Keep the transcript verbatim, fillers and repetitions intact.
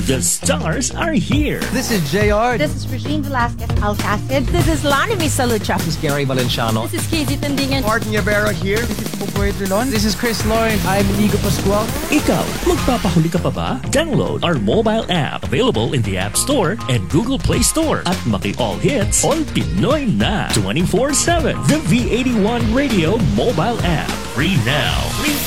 The stars are here. This is J R. This is Regine Velasquez Alcacid. This is Lani Misalucha. This is Gary Valenciano. This is Casey Tandingan. Martin Yabera here. This is Popoy Drilon. This is Chris Lauren. I'm Inigo Pascual. Ikaw, magpapahuli ka pa ba? Download our mobile app, available in the App Store and Google Play Store. At maki-all hits on Pinoy na twenty-four seven. The V eighty-one Radio mobile app. Free now. Free